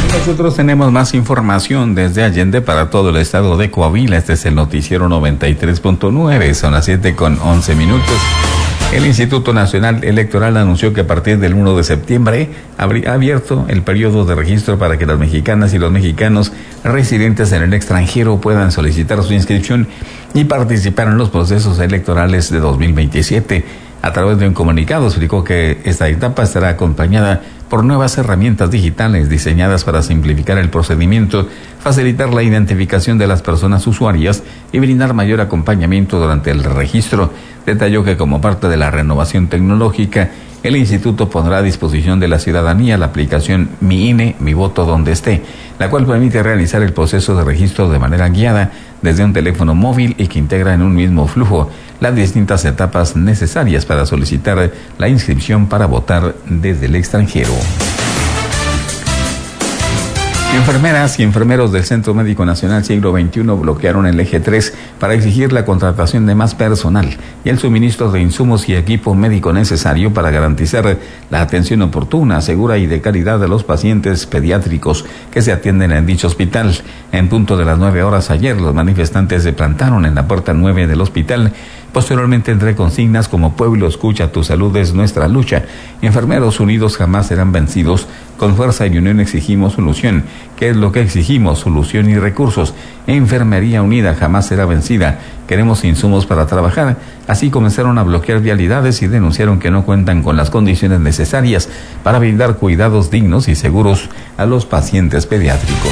Nosotros tenemos más información desde Allende para todo el estado de Coahuila. Este es el noticiero 93.9, son las 7:11. El Instituto Nacional Electoral anunció que a partir del 1 de septiembre habría abierto el periodo de registro para que las mexicanas y los mexicanos residentes en el extranjero puedan solicitar su inscripción y participar en los procesos electorales de 2027. A través de un comunicado explicó que esta etapa estará acompañada por nuevas herramientas digitales diseñadas para simplificar el procedimiento, facilitar la identificación de las personas usuarias y brindar mayor acompañamiento durante el registro. Detalló que como parte de la renovación tecnológica, el instituto pondrá a disposición de la ciudadanía la aplicación Mi INE, Mi Voto Donde Esté, la cual permite realizar el proceso de registro de manera guiada desde un teléfono móvil y que integra en un mismo flujo las distintas etapas necesarias para solicitar la inscripción para votar desde el extranjero. Enfermeras y enfermeros del Centro Médico Nacional Siglo XXI bloquearon el eje 3 para exigir la contratación de más personal y el suministro de insumos y equipo médico necesario para garantizar la atención oportuna, segura y de calidad de los pacientes pediátricos que se atienden en dicho hospital. En punto de las 9 horas ayer, los manifestantes se plantaron en la puerta 9 del hospital. Posteriormente, entre consignas como Pueblo escucha, tu salud es nuestra lucha, Enfermeros unidos jamás serán vencidos, con fuerza y unión exigimos solución. ¿Qué es lo que exigimos? Solución y recursos. Enfermería unida jamás será vencida. Queremos insumos para trabajar. Así comenzaron a bloquear vialidades y denunciaron que no cuentan con las condiciones necesarias para brindar cuidados dignos y seguros a los pacientes pediátricos.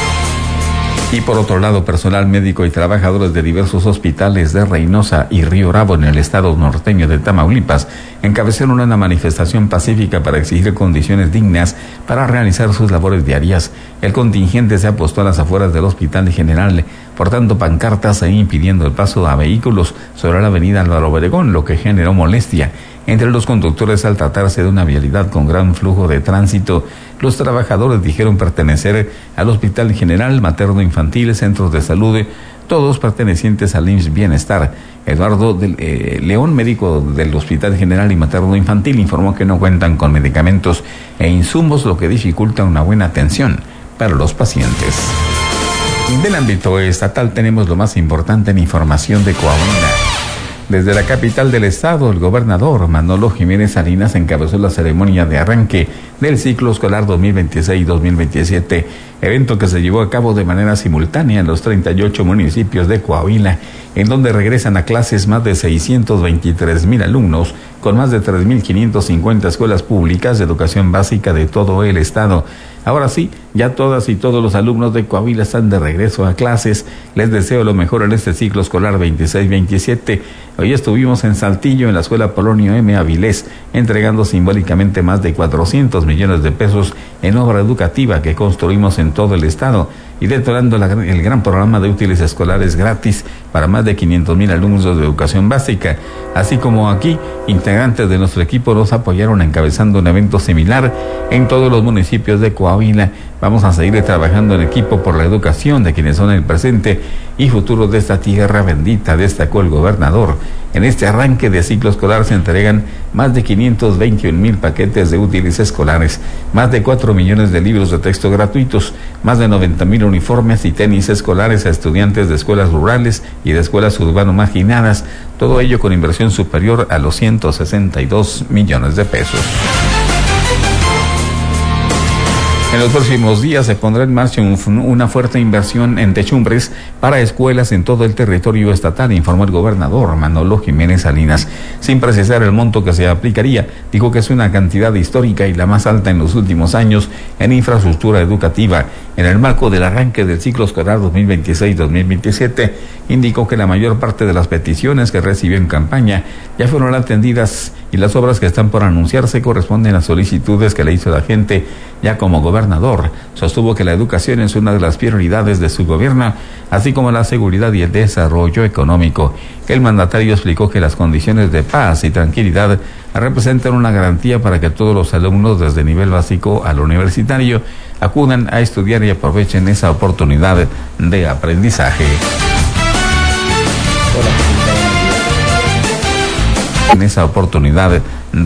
Y por otro lado, personal médico y trabajadores de diversos hospitales de Reynosa y Río Bravo en el estado norteño de Tamaulipas encabezaron una manifestación pacífica para exigir condiciones dignas para realizar sus labores diarias. El contingente se apostó a las afueras del Hospital General, portando pancartas e impidiendo el paso a vehículos sobre la avenida Álvaro Obregón, lo que generó molestia entre los conductores al tratarse de una vialidad con gran flujo de tránsito. Los trabajadores dijeron pertenecer al Hospital General, Materno Infantil, Centros de Salud, todos pertenecientes al IMSS Bienestar. Eduardo León, médico del Hospital General y Materno Infantil, informó que no cuentan con medicamentos e insumos, lo que dificulta una buena atención para los pacientes. Del ámbito estatal tenemos lo más importante en información de Coahuila. Desde la capital del estado, el gobernador Manolo Jiménez Salinas encabezó la ceremonia de arranque del ciclo escolar 2026-2027, evento que se llevó a cabo de manera simultánea en los 38 municipios de Coahuila, en donde regresan a clases más de 623,000 alumnos, con más de 3,550 escuelas públicas de educación básica de todo el estado. Ahora sí, ya todas y todos los alumnos de Coahuila están de regreso a clases. Les deseo lo mejor en este ciclo escolar 26-27. Hoy estuvimos en Saltillo, en la Escuela Polonio M. Avilés, entregando simbólicamente más de 400 millones de pesos en obra educativa que construimos en todo el estado y detonando el gran programa de útiles escolares gratis para más de 500,000 alumnos de educación básica. Así como aquí, integrantes de nuestro equipo nos apoyaron encabezando un evento similar en todos los municipios de Coahuila. Vamos a seguir trabajando en equipo por la educación de quienes son el presente y futuro de esta tierra bendita, destacó el gobernador. En este arranque de ciclo escolar se entregan más de 521,000 paquetes de útiles escolares, más de 4 millones de libros de texto gratuitos, más de 90,000 uniformes y tenis escolares a estudiantes de escuelas rurales y de escuelas urbano marginadas, todo ello con inversión superior a los 162 millones de pesos. En los próximos días se pondrá en marcha una fuerte inversión en techumbres para escuelas en todo el territorio estatal, informó el gobernador Manolo Jiménez Salinas. Sin precisar el monto que se aplicaría, dijo que es una cantidad histórica y la más alta en los últimos años en infraestructura educativa. En el marco del arranque del ciclo escolar 2026-2027, indicó que la mayor parte de las peticiones que recibió en campaña ya fueron atendidas y las obras que están por anunciarse corresponden a solicitudes que le hizo la gente. Ya como gobernador, sostuvo que la educación es una de las prioridades de su gobierno, así como la seguridad y el desarrollo económico. El mandatario explicó que las condiciones de paz y tranquilidad representan una garantía para que todos los alumnos, desde nivel básico al universitario, acudan a estudiar y aprovechen esa oportunidad de aprendizaje. En esa oportunidad